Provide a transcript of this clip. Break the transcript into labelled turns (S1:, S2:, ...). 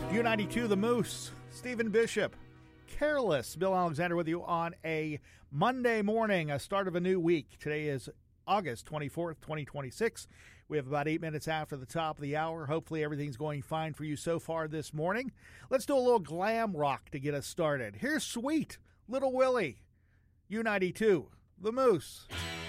S1: U92, The Moose, Stephen Bishop, Careless. Bill Alexander with you on a Monday morning, a start of a new week. Today is August 24th, 2026. We have about 8 minutes after the top of the hour. Hopefully everything's going fine for you so far this morning. Let's do a little glam rock to get us started. Here's Sweet, Little Willie, U92, The Moose.